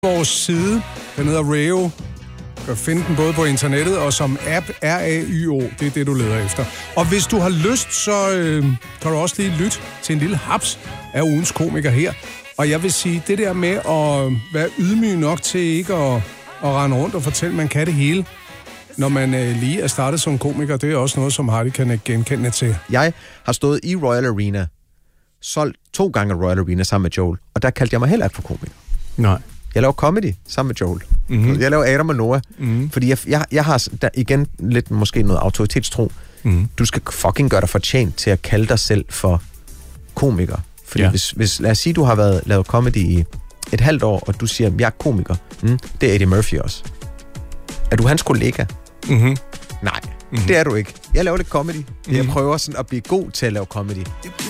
vores side. Den hedder Rayo. Du kan finde den både på internettet og som app, R-A-Y-O. Det er det, du leder efter. Og hvis du har lyst, så kan du også lige lytte til en lille haps af ugens komiker her. Og jeg vil sige, det der med at være ydmyg nok til ikke at rende rundt og fortælle, at man kan det hele, når man lige er startet som komiker, det er også noget, som Hardy kan genkende til. Jeg har stået i Royal Arena, solgt 2 gange Royal Arena sammen med Joel, og der kaldte jeg mig heller ikke for komiker. Nej. Jeg laver comedy sammen med Joel. Mm-hmm. Jeg laver Adam og Noah. Mm-hmm. Fordi jeg har der igen lidt måske noget autoritetstro. Mm-hmm. Du skal fucking gøre dig fortjent til at kalde dig selv for komiker. Fordi hvis lad os sige, du har lavet comedy i et halvt år, og du siger, jeg er komiker. Det er Eddie Murphy også. Er du hans kollega? Mm-hmm. Nej, det er du ikke. Jeg laver lidt comedy. Jeg prøver sådan at blive god til at lave comedy.